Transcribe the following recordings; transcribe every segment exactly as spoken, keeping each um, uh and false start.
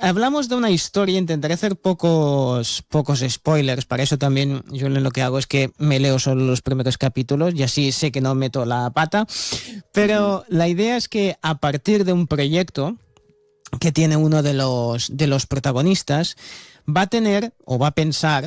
hablamos de una historia, intentaré hacer pocos, pocos spoilers, para eso también yo lo que hago es que me leo solo los primeros capítulos y así sé que no meto la pata, pero la idea es que a partir de un proyecto que tiene uno de los, de los protagonistas, va a tener o va a pensar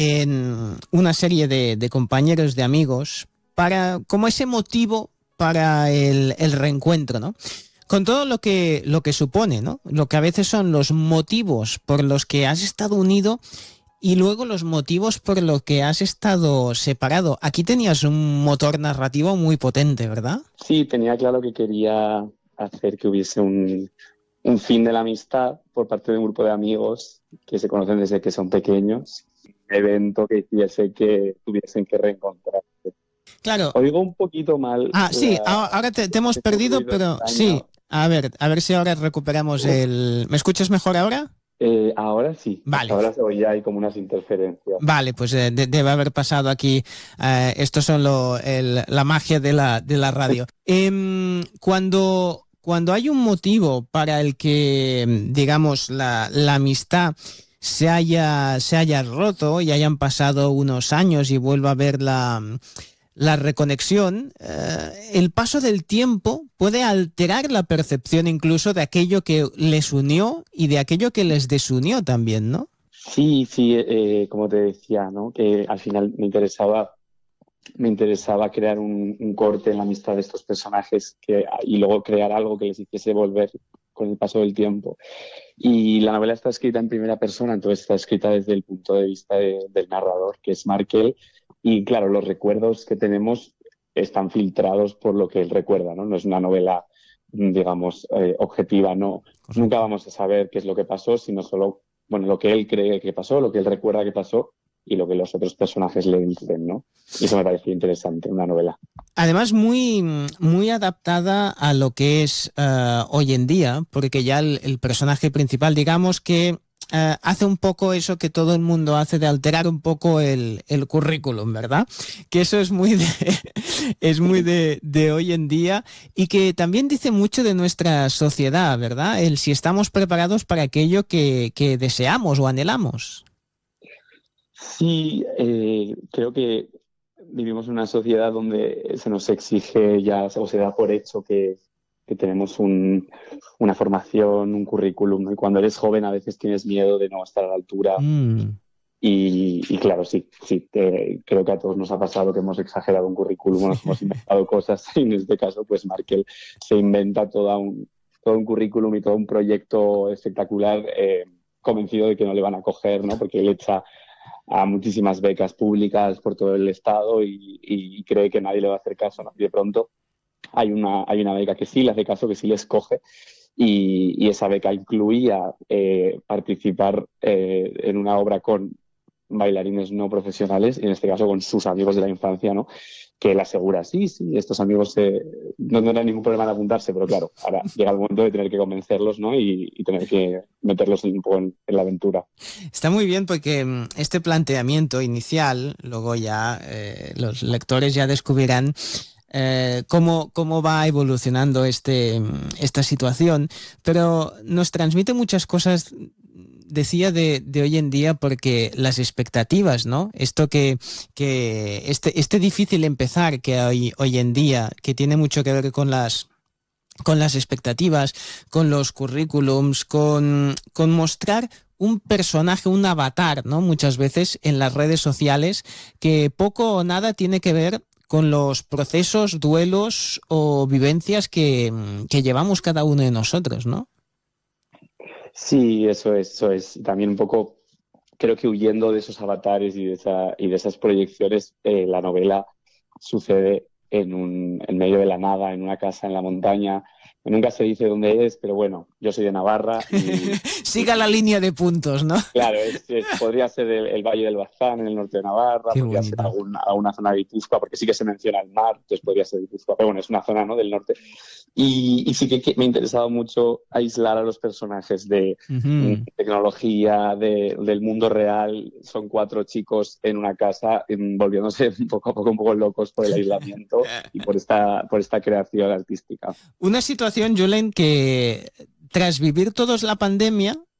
en una serie de, de compañeros, de amigos, para como ese motivo para el, el reencuentro, ¿no? Con todo lo que, lo que supone, ¿no? Lo que a veces son los motivos por los que has estado unido y luego los motivos por los que has estado separado. Aquí tenías un motor narrativo muy potente, ¿verdad? Sí, tenía claro que quería hacer que hubiese un, un fin de la amistad por parte de un grupo de amigos que se conocen desde que son pequeños. Un evento que hiciese que tuviesen que reencontrarse. Claro. Oigo un poquito mal. Ah, sí, la... ahora te, te hemos perdido, pero extraño. sí. A ver, a ver si ahora recuperamos el... ¿Me escuchas mejor ahora? Eh, ahora sí. Vale. Ahora se oía hay como unas interferencias. Vale, pues eh, de, debe haber pasado aquí. Eh, esto son lo, el, la magia de la, de la radio. Eh, cuando, cuando hay un motivo para el que, digamos, la, la amistad se haya, se haya roto y hayan pasado unos años y vuelva a haber la... La reconexión, eh, el paso del tiempo puede alterar la percepción incluso de aquello que les unió y de aquello que les desunió también, ¿no? Sí, sí, eh, como te decía, ¿no? Que al final me interesaba, me interesaba crear un, un corte en la amistad de estos personajes que, y luego crear algo que les hiciese volver con el paso del tiempo. Y la novela está escrita en primera persona, entonces está escrita desde el punto de vista de, del narrador, que es Markel. Y claro, los recuerdos que tenemos están filtrados por lo que él recuerda, ¿no? No es una novela, digamos, eh, objetiva, no. Correcto. Nunca vamos a saber qué es lo que pasó, sino solo, bueno, lo que él cree que pasó, lo que él recuerda que pasó y lo que los otros personajes le dicen, ¿no? Y eso me pareció interesante, una novela. Además, muy, muy adaptada a lo que es uh, hoy en día, porque ya el, el personaje principal, digamos que Uh, hace un poco eso que todo el mundo hace de alterar un poco el, el currículum, ¿verdad? Que eso es muy de, es muy de, de hoy en día y que también dice mucho de nuestra sociedad, ¿verdad? El si estamos preparados para aquello que, que deseamos o anhelamos. Sí, eh, creo que vivimos en una sociedad donde se nos exige ya, o se da por hecho que que tenemos un, una formación, un currículum, y cuando eres joven a veces tienes miedo de no estar a la altura. Mm. Y, y claro, sí, sí, te, creo que a todos nos ha pasado que hemos exagerado un currículum, nos hemos inventado cosas, y en este caso, pues Markel se inventa toda un, todo un currículum y todo un proyecto espectacular, eh, convencido de que no le van a coger, ¿no? Porque él echa a muchísimas becas públicas por todo el estado y, y cree que nadie le va a hacer caso, ¿no? Y de pronto Hay una, hay una beca que sí le hace caso, que sí le escoge, y, y esa beca incluía eh, participar eh, en una obra con bailarines no profesionales, y en este caso con sus amigos de la infancia, ¿no? Que él asegura, sí, sí, estos amigos eh, no tendrán ningún problema en apuntarse, pero claro, ahora llega el momento de tener que convencerlos, ¿no? Y, y tener que meterlos un poco en, en la aventura. Está muy bien porque este planteamiento inicial, luego ya eh, los lectores ya descubrirán Eh, cómo, cómo va evolucionando este, esta situación, pero nos transmite muchas cosas, decía, de, de hoy en día, porque las expectativas, ¿no? Esto que, que este, este difícil empezar que hay hoy en día, que tiene mucho que ver con las con las expectativas, con los currículums, con, con mostrar un personaje, un avatar, ¿no? Muchas veces en las redes sociales, que poco o nada tiene que ver con los procesos, duelos o vivencias que, que llevamos cada uno de nosotros, ¿no? Sí, eso es, eso es. También un poco, creo que huyendo de esos avatares y de, esa, y de esas proyecciones, eh, la novela sucede en, un, en medio de la nada, en una casa en la montaña. Nunca se dice dónde es, pero bueno, yo soy de Navarra y... Siga la línea de puntos, ¿no? Claro, es, es, podría ser el, el Valle del Bazán en el norte de Navarra, Qué podría bonito. ser algún, alguna zona de Guipúzcoa, porque sí que se menciona el mar, entonces podría ser Guipúzcoa, pero bueno, es una zona, ¿no?, del norte. Y, y sí que, que me ha interesado mucho aislar a los personajes de uh-huh. tecnología, de, del mundo real. Son cuatro chicos en una casa volviéndose poco a poco un poco locos por el aislamiento y por esta, por esta creación artística. Una situación, Julen, que tras vivir todos la pandemia,